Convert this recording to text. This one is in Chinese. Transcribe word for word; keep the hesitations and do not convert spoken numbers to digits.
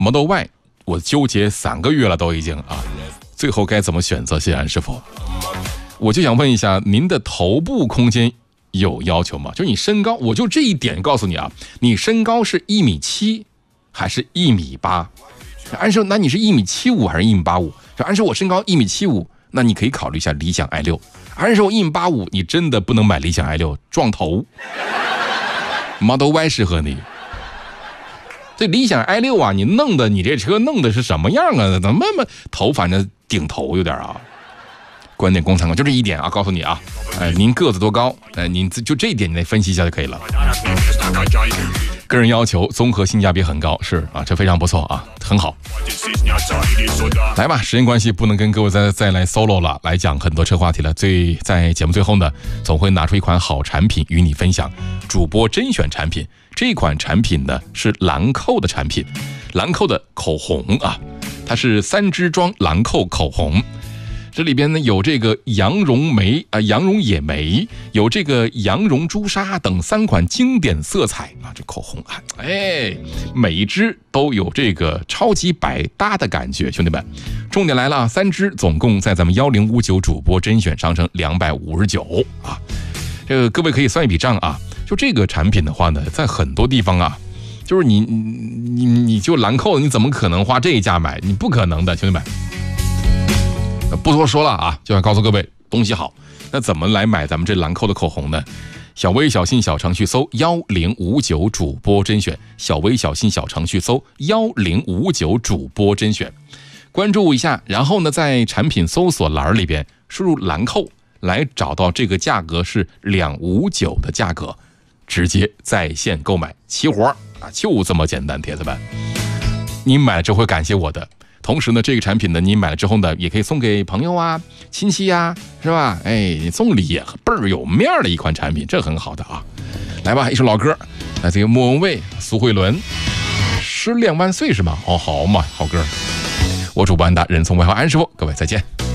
Model Y， 我纠结三个月了都已经啊，最后该怎么选择？谢安师傅，我就想问一下，您的头部空间有要求吗？就你身高，我就这一点告诉你啊，你身高是一米七还是一米八？安师，那你是一米七五还是一米八五？安师，我身高一米七五，那你可以考虑一下理想 i 六。安师，我一米八五，你真的不能买理想 i 六，撞头。Model Y 适合你。这理想 i 六啊，你弄的你这车弄的是什么样啊？怎么么头反正顶头有点啊？观点供参考，就这一点啊，告诉你啊，哎，您个子多高？哎，您就这一点你得分析一下就可以了。个人要求综合性价比很高，是啊，这非常不错啊，很好。来吧，时间关系不能跟各位再再来 solo 了，来讲很多车话题了。最在节目最后呢，总会拿出一款好产品与你分享。主播甄选产品，这款产品呢是兰蔻的产品，兰蔻的口红啊，它是三支装兰蔻口红。这里边呢有这个羊绒莓啊、呃，羊绒野莓，有这个羊绒朱砂等三款经典色彩啊，这口红啊，哎，每一支都有这个超级百搭的感觉，兄弟们，重点来了，三支总共在咱们一零五九主播甄选商城两百五十九啊，这个各位可以算一笔账啊，就这个产品的话呢，在很多地方啊，就是你你你就兰蔻，你怎么可能花这一价买？你不可能的，兄弟们。不多说了啊，就想告诉各位东西好。那怎么来买咱们这兰蔻的口红呢？小微小信小程序搜一零五九主播甄选，小微小信小程序搜一零五九主播甄选，关注一下，然后呢在产品搜索栏里边输入兰蔻，来找到这个价格是两百五十九的价格，直接在线购买齐活啊，就这么简单，铁子们，你买了就会感谢我的。同时呢，这个产品呢，你买了之后呢，也可以送给朋友啊、亲戚啊，是吧？哎，你送礼也倍儿有面的一款产品，这很好的啊。来吧，一首老歌，来自于莫文蔚、苏慧伦，《失恋万岁》是吗？哦，好嘛，好歌。我主播安达，人从外号安师傅，各位再见。